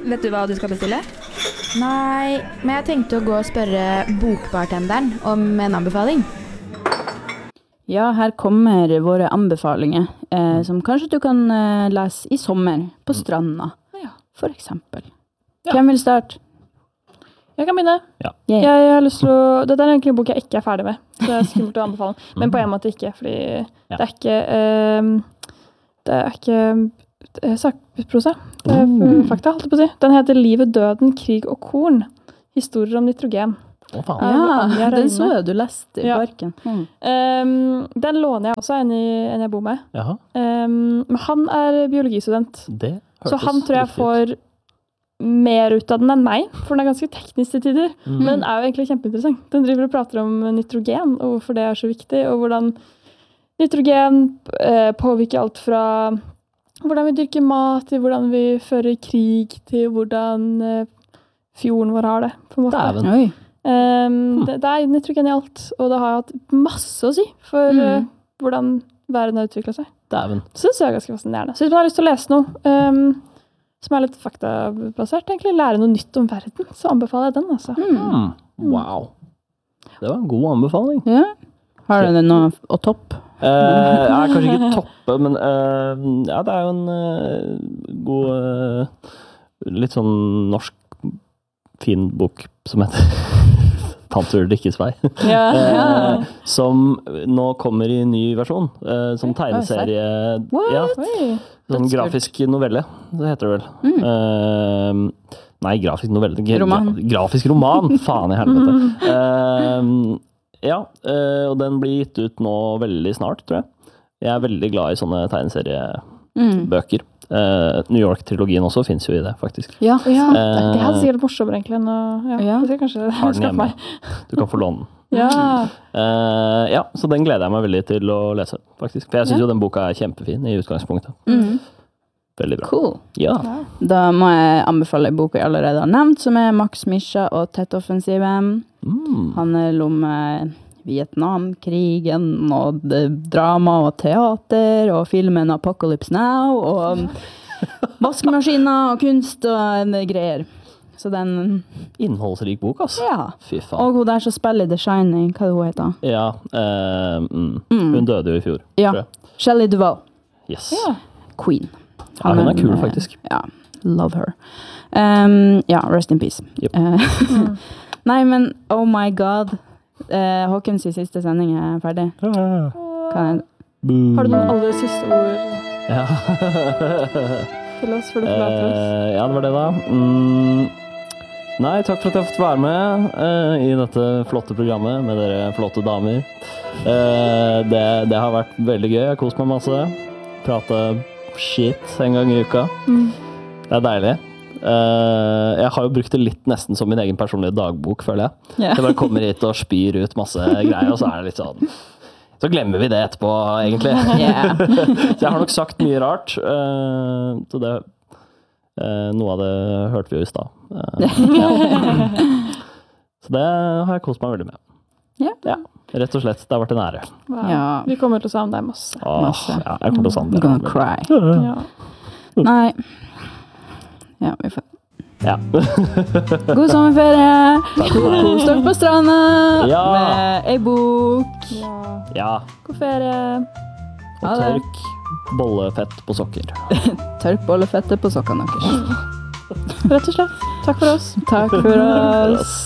Vet du hva du skal bestille? Nei, men jeg tenkte å gå og spørre bokbartenderen om en anbefaling. Ja, her kommer våre anbefalinger, som kanskje du kan lese i sommer på stranda, for eksempel. Hvem vil starte? Jeg kan begynne. Ja. Jeg har lyst til å... Dette er egentlig en bok jeg ikke er ferdig med, så det er skummelt å anbefale. Men på en måte ikke, fordi det er ikke sakprosa. Det er fakta, holdt jeg på å si. Den heter Livet, døden, krig og korn. Historier om nitrogen. Ja, den så jeg du leste i parken. Den låner jeg også en jeg bor med. Men han er biologistudent. Så han tror jeg får mer ut av den enn meg, for den er ganske teknisk til tider. Men den er jo egentlig kjempeinteressant. Den driver og prater om nitrogen, og hvorfor det er så viktig, og hvordan nitrogen påvirker alt fra hvordan vi dyrker mat, til hvordan vi fører krig, til hvordan fjorden vår har det, på en måte. Det er nitrogen i alt, og det har hatt masse å si for hvordan verden har utviklet seg. Så det er ganske fascinerende. Så hvis man har lyst til å lese noe som er litt faktabasert, egentlig lære noe nytt om verden, så anbefaler jeg den, altså. Wow. Det var en god anbefaling. Ja. Har du det noe å toppe? Kanskje ikke toppe, men ja, det er jo en god, litt sånn norsk fin bok som heter Tante Ulrikkes vei. Som nå kommer i ny versjon, som tegneserie. Sånn grafisk novelle, det heter det vel. Nei, grafisk novelle. Grafisk roman, faen i helvete. Og den blir gitt ut nå veldig snart, tror jeg. Jeg er veldig glad i sånne tegneseriebøker. New York-trilogien også finnes jo i det, faktisk. Det hadde sikkert morsommere egentlig enn det kanskje skaffe meg. Du kan få låne den. Så den gleder jeg meg veldig til å lese, faktisk. For jeg synes jo den boka er kjempefin i utgangspunktet. Veldig bra. Cool. Da må jeg anbefale en bok jeg allerede har nevnt, som er Max Misha og Tet-offensiven. Handler om Vietnamkrigen og drama og teater og filmen Apocalypse Now og vaskemaskiner og kunst og greier. Så den... Innholdsrik bok, altså. Ja. Fy faen. Og hun der som spiller The Shining, hva hun heter? Ja, hun døde jo i fjor. Ja, Shelley Duvall. Yes. Queen. Ja, hun er kul, faktisk. Ja, love her. Rest in peace. Nei, men oh my god. Håkons siste sending er ferdig. Har du noen aller siste ord til oss før du forlater oss? Ja, det var det da. Nei, takk for at jeg har fått være med i dette flotte programmet med dere flotte damer. Det har vært veldig gøy. Jeg har kost meg masse. Prate shit en gang i uka. Det er deilig. Jeg har jo brukt det litt nesten som min egen personlige dagbok, føler jeg. Jeg bare kommer hit og spyr ut masse greier, og så er det litt sånn... Så glemmer vi det etterpå, egentlig. Så jeg har nok sagt mye rart. Så det... noe av det hørte vi jo i sted. Så det har jeg kost meg veldig med. Ja, rett og slett. Det har vært en ære. Vi kommer til å savne deg masse. Ja, jeg kommer til å savne deg. I'm gonna cry. Nei. Ja, vi får... God sommerferie! God start på stranda med ei bok. God ferie. Og tørk bollefett på sokker. Tørk bollefettet på sokkene deres. Rett og slett. Takk for oss. Takk for oss.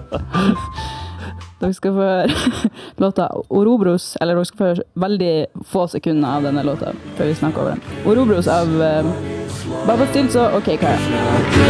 Dere skal få høre låta Orobros, eller dere skal få høre veldig få sekunder av denne låta før vi snakker over den. Orobros av Baba Stills og OK Kara.